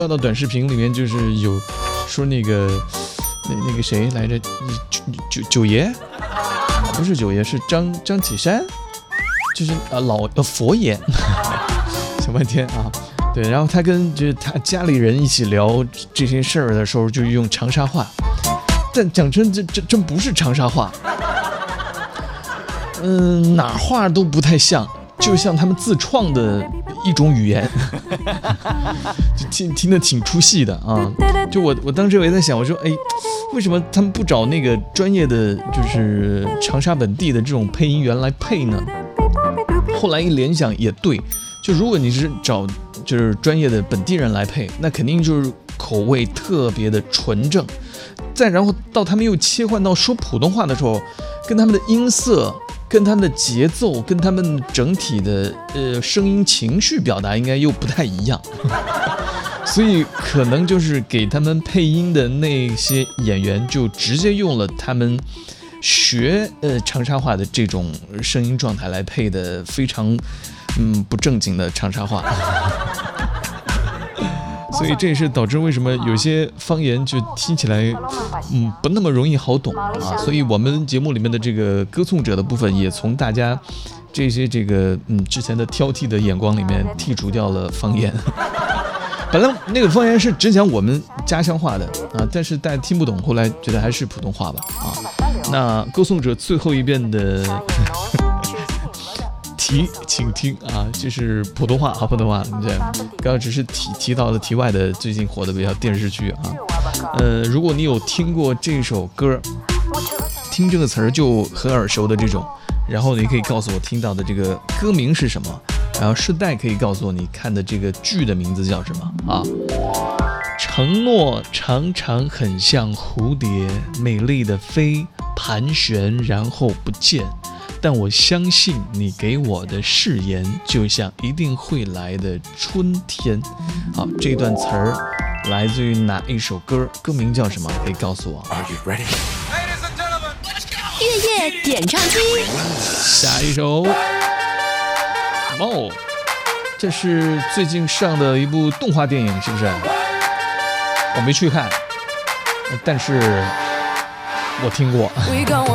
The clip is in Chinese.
刷到短视频里面就是有说那个谁来着，九爷，不是九爷，是张启山，就是佛爷，想半天啊。对，然后他跟就是他家里人一起聊这些事儿的时候，就用长沙话，但讲真这真不是长沙话，哪话都不太像，就像他们自创的一种语言，就听得挺出戏的啊。就我当时我也在想，我说为什么他们不找那个专业的就是长沙本地的这种配音员来配呢？后来一联想也对，就如果你是找就是专业的本地人来配，那肯定就是口味特别的纯正，再然后到他们又切换到说普通话的时候，跟他们的音色、跟他们的节奏、跟他们整体的声音情绪表达应该又不太一样，所以可能就是给他们配音的那些演员就直接用了他们学长沙话的这种声音状态来配的非常不正经的长沙话。所以这也是导致为什么有些方言就听起来不那么容易好懂啊。所以我们节目里面的这个歌颂者的部分也从大家这些这个之前的挑剔的眼光里面剔除掉了方言。本来那个方言是只讲我们家乡话的啊，但是大家听不懂，后来觉得还是普通话吧啊。那歌颂者最后一遍的请听啊，就是普通话，好，普通话。这刚刚只是提到了题外的最近火的比较电视剧啊。如果你有听过这首歌，听这个词儿就很耳熟的这种，然后你可以告诉我听到的这个歌名是什么，然后顺带可以告诉我你看的这个剧的名字叫什么啊？承诺常常很像蝴蝶，美丽的飞，盘旋然后不见。但我相信你给我的誓言，就像一定会来的春天。好，这段词儿来自于哪一首歌？歌名叫什么？可以告诉我。 Are you ready? 月夜点唱机， 下一首。这是最近上的一部动画电影，是不是？我没去看，但是我听过。